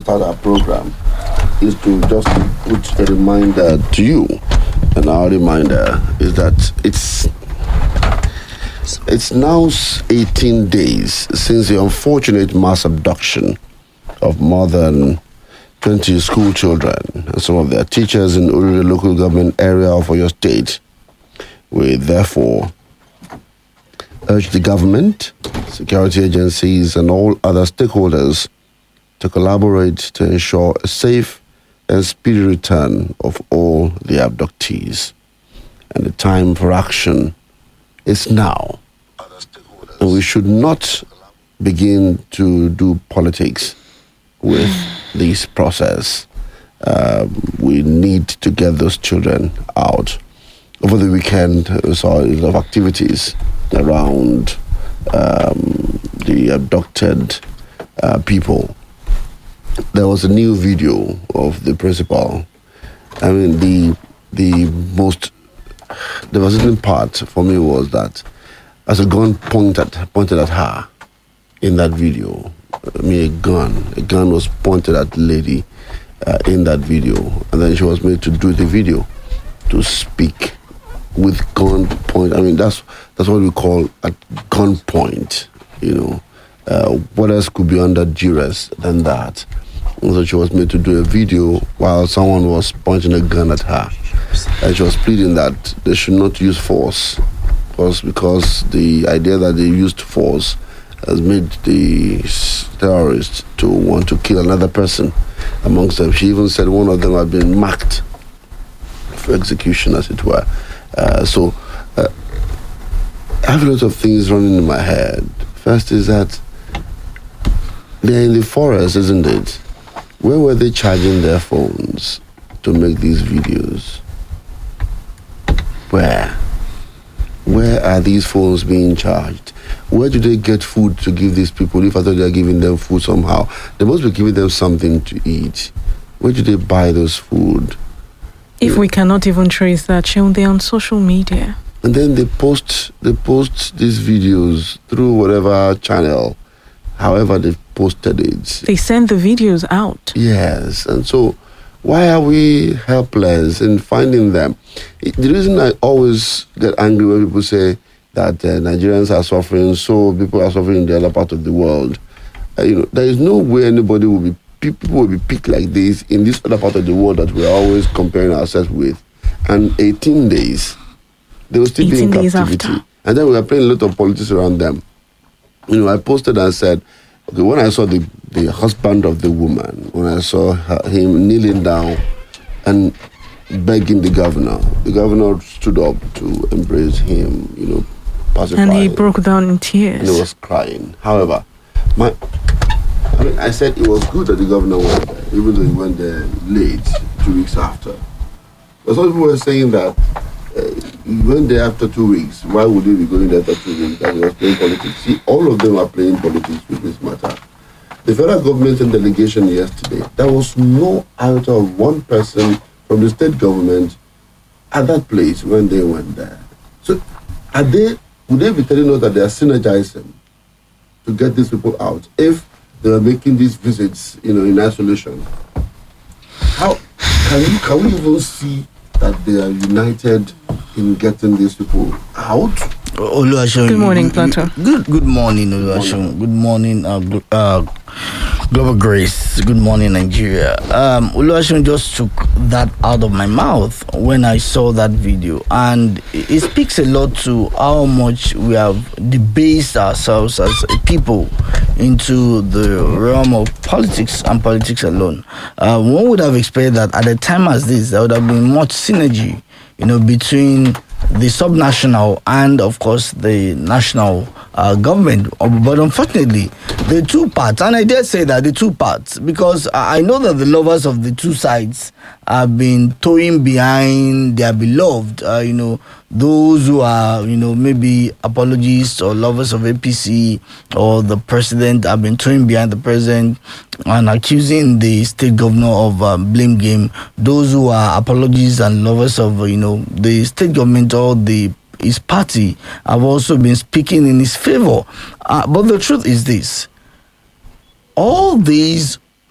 start our program is to just put a reminder to you. And our reminder is that it's now 18 days since the unfortunate mass abduction of more than 20 school children and some of their teachers in Uriri local government area of Oyo State. We therefore urge the government, security agencies, and all other stakeholders to collaborate to ensure a safe and speedy return of all the abductees. And the time for action is now. And we should not begin to do politics with this process. We need to get those children out. Over the weekend, we saw a lot of activities around the abducted people. There was a new video of the principal. I mean, the most devastating part for me was that as a gun pointed at her in that video. I mean, a gun was pointed at the lady in that video, and then she was made to do the video to speak with gun point. I mean, that's what we call a gun point. What else could be under duress than that? And so she was made to do a video while someone was pointing a gun at her, and she was pleading that they should not use force, because the idea that they used force has made the terrorists to want to kill another person amongst them. She even said one of them had been marked for execution, as it were. So I have a lot of things running in my head. First is that they're in the forest, isn't it? Where were they charging their phones to make these videos? Where are these phones being charged? Where do they get food to give these people? If I thought they're giving them food somehow, they must be giving them something to eat. Where do they buy those food? If we cannot even trace that, shouldn't they on social media? And then they post these videos through whatever channel, however they posted it. They send the videos out. Yes, and so why are we helpless in finding them? The reason I always get angry when people say that Nigerians are suffering, so people are suffering in the other part of the world. There is no way anybody people will be picked like this in this other part of the world that we're always comparing ourselves with. And 18 days, they will still be in captivity. After. And then we are playing a lot of politics around them. I posted and said, okay, when I saw the husband of the woman, when I saw him kneeling down and begging the governor stood up to embrace him, pacify him. And he broke down in tears. And he was crying. However, I said it was good that the governor went there, even though he went there late, 2 weeks after. But some people were saying that he went there after 2 weeks. Why would he be going there after 2 weeks? That he was playing politics. See, all of them are playing politics with this matter. The federal government and delegation yesterday, there was no iota of one person from the state government at that place when they went there. So, would they be telling us that they are synergizing to get these people out if they are making these visits, in isolation? How can we even see that they are united in getting these people out? Good morning, Plato. Good morning, Oluwaseun. Good morning, Global Grace. Good morning, Nigeria. Oluwaseun just took that out of my mouth when I saw that video, and it speaks a lot to how much we have debased ourselves as a people into the realm of politics and politics alone. One would have expected that at a time as this, there would have been much synergy, between the subnational and, of course, the national government. But unfortunately, the two parts, and I dare say that the two parts, because I know that the lovers of the two sides have been towing behind their beloved, those who are, maybe apologists or lovers of APC or the president have been towing behind the president and accusing the state governor of blame game. Those who are apologists and lovers of, the state government or his party have also been speaking in his favor. But the truth is this. All these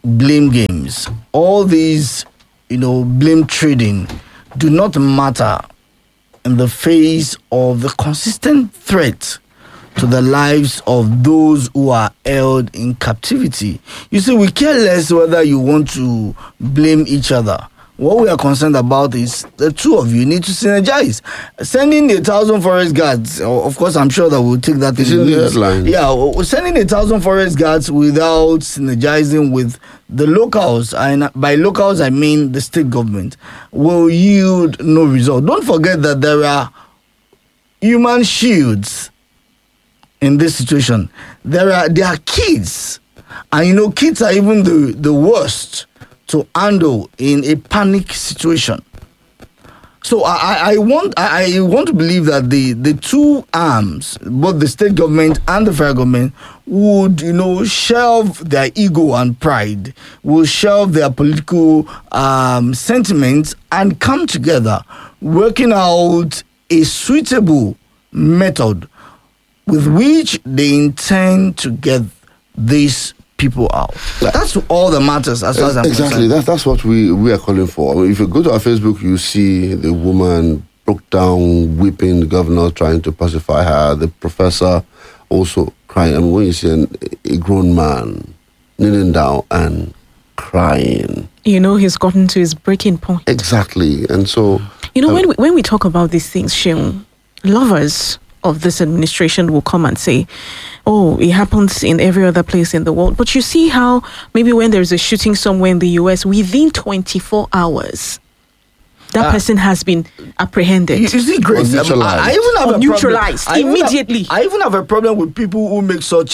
blame games, all these, blame trading do not matter in the face of the consistent threat to the lives of those who are held in captivity. You see, we care less whether you want to blame each other. What we are concerned about is the two of you need to synergize. Sending 1,000 forest guards, of course, I'm sure that we'll take that in the headline. Yeah, sending 1,000 forest guards without synergizing with the locals, and by locals I mean the state government, will yield no result. Don't forget that there are human shields in this situation. There are kids, and kids are even the worst to handle in a panic situation. So I want to believe that the two arms, both the state government and the federal government, would shelve their ego and pride, will shelve their political sentiments and come together, working out a suitable method with which they intend to get this people out. That's all that matters as far as I'm concerned. That's what we are calling for. I mean, if you go to our Facebook, you see the woman broke down, weeping, the governor trying to pacify her, the professor also crying. I mean, when you see a grown man kneeling down and crying, he's gotten to his breaking point. Exactly. And so when we talk about these things, Sheung, lovers of this administration will come and say, oh, it happens in every other place in the world. But you see how maybe when there's a shooting somewhere in the US, within 24 hours, that person has been apprehended. You see, Grace, I even have neutralized immediately. I even have a problem with people who make such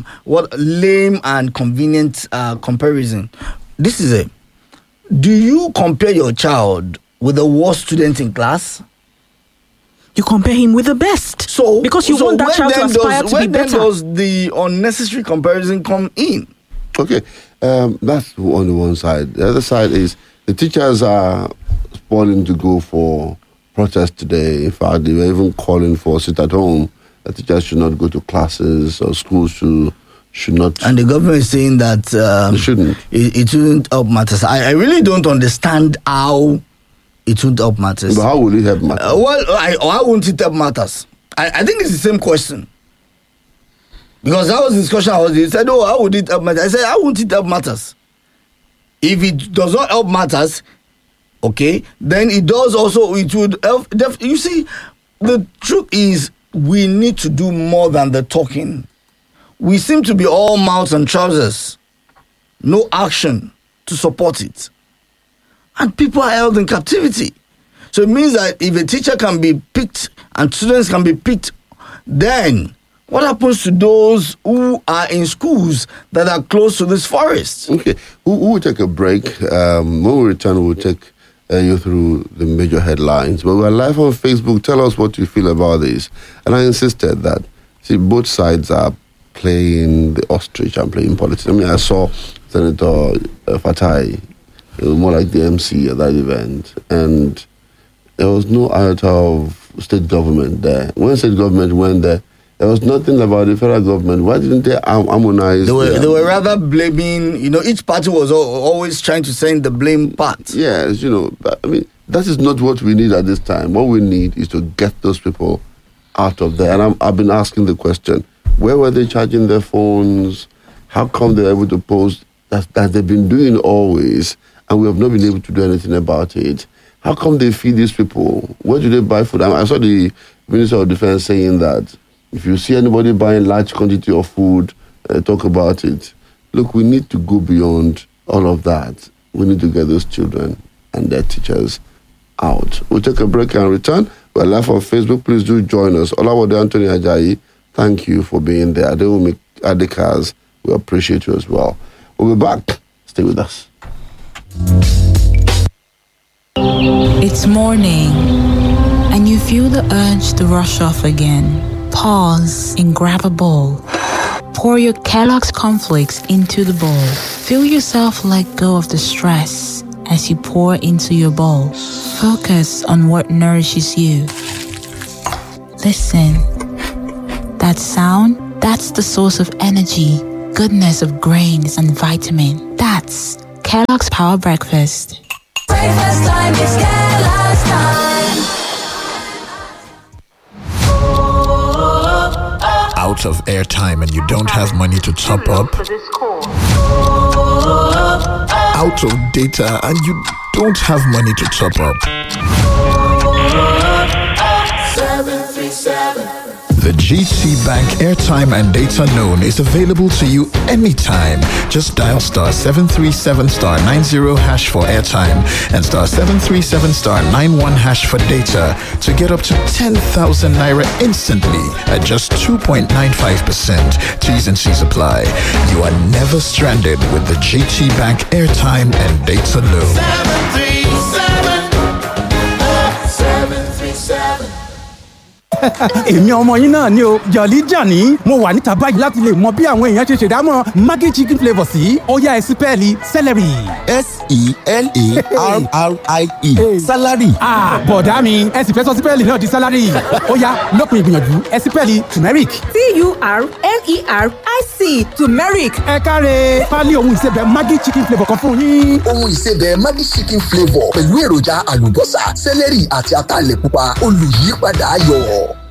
lame and convenient comparison. This is it. Do you compare your child with the worst student in class? You compare him with the best. Because you want that child to aspire to be better. When does the unnecessary comparison come in? Okay, that's on the one side. The other side is the teachers are spoiling to go for protest today. In fact, they were even calling for sit at home. The teachers should not go to classes, or schools should not. And the government is saying that they shouldn't. It shouldn't help matters. I really don't understand how it won't help matters. But how will it help matters? How won't it help matters? I think it's the same question. Because that was the discussion I was in. He said, oh, how would it help matters? I said, how won't it help matters? If it does not help matters, okay, then it does also, it would help. You see, the truth is, we need to do more than the talking. We seem to be all mouths and trousers. No action to support it. And people are held in captivity. So it means that if a teacher can be picked and students can be picked, then what happens to those who are in schools that are close to this forest? Okay, we'll take a break. When we return, we'll take you through the major headlines. But we're live on Facebook. Tell us what you feel about this. And I insisted that, both sides are playing the ostrich and playing politics. I mean, I saw Senator Fatai. It was more like the MC at that event. And there was no iota of state government there. When state government went there was nothing about the federal government. Why didn't they harmonize? They were rather blaming, each party was always trying to send the blame part. Yes, I mean, that is not what we need at this time. What we need is to get those people out of there. And I've been asking the question, where were they charging their phones? How come they were able to post that they've been doing always? And we have not been able to do anything about it. How come they feed these people? Where do they buy food? I saw the Minister of Defense saying that if you see anybody buying large quantity of food, talk about it. Look, we need to go beyond all of that. We need to get those children and their teachers out. We'll take a break and return. We're live on Facebook. Please do join us. Olawode Anthony Ajayi, thank you for being there. Adewumi Adekas, we appreciate you as well. We'll be back. Stay with us. It's morning, and you feel the urge to rush off again. Pause and grab a bowl. Pour your Kellogg's cornflakes into the bowl. Feel yourself let go of the stress as you pour into your bowl. Focus on what nourishes you. Listen. That sound, that's the source of energy goodness of grains and vitamin. That's Kellogg's Power Breakfast. Breakfast time is Kellogg's time. Out of airtime and you don't have money to top up? Out of data and you don't have money to top up? 737. The GT Bank airtime and data loan is available to you anytime. Just dial star 737 star 90 hash for airtime and star 737 star 91 hash for data to get up to 10,000 naira instantly at just 2.95%. T's and C's apply. You are never stranded with the GT Bank airtime and data loan. 737. èmi ọmọ yín náà ni o Jolly Johnny mo wà níta báyìí láti lè mọ bí àwọn èèyàn ṣe ṣèdámọ̀ Maggi chicken flavour sí ó yá ẹ sípẹ́ẹ̀lì celery. S-E-L-A-R-R-I-E salary. bọ̀dá mi ẹ sì fẹ́ sọ sípẹ́ẹ̀lì náà di salary ó yá lópin ìgbìyànjú ẹ sípẹ́ẹ̀lì turmeric. T-U-R-M-E-R-I-C turmeric. ẹ káre pálí ohun ìsebẹ̀ Maggi chicken flavour kan fún yín. ohun ìsebẹ̀ Maggi chicken flavour pẹ̀lú èròjà àlùbọ́sà celery àti ataalẹ̀ pupa olùyípadà ayọ̀.